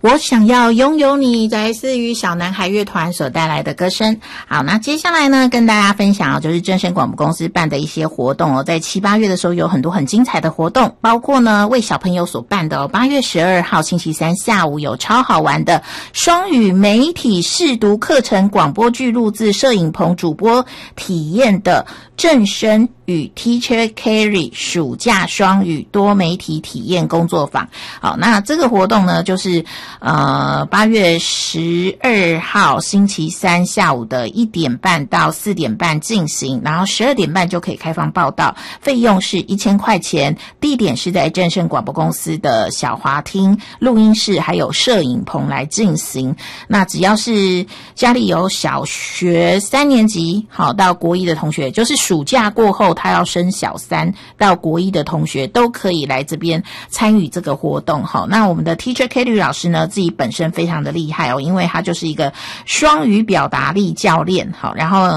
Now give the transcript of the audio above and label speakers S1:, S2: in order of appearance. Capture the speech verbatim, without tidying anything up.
S1: 我想要拥有你，来自于小男孩乐团所带来的歌声。好，那接下来呢，跟大家分享就是正声广播公司办的一些活动哦，在七八月的时候有很多很精彩的活动，包括呢为小朋友所办的哦，八月十二号星期三下午有超好玩的双语媒体试读课程，广播剧录制摄影棚主播体验的正声与 Teacher Carry 暑假双语多媒体体验工作坊。好，那这个活动呢，就是呃八月十二号星期三下午的一点半到四点半进行，然后十二点半就可以开放报到，费用是一千块钱，地点是在正声广播公司的小华厅录音室还有摄影棚来进行。那只要是家里有小学三年级好到国一的同学，就是暑假过后他要升小三到国一的同学都可以来这边参与这个活动。好，那我们的 Teacher Kelly 老师呢，自己本身非常的厉害哦，因为他就是一个双语表达力教练。好，然后